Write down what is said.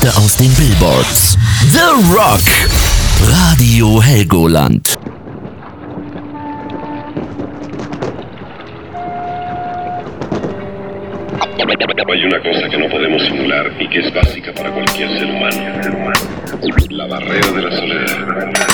Beste aus den Billboards. The Rock. Radio Helgoland. Hay una cosa que no podemos simular y que es básica para cualquier ser humano. La barrera de la soledad.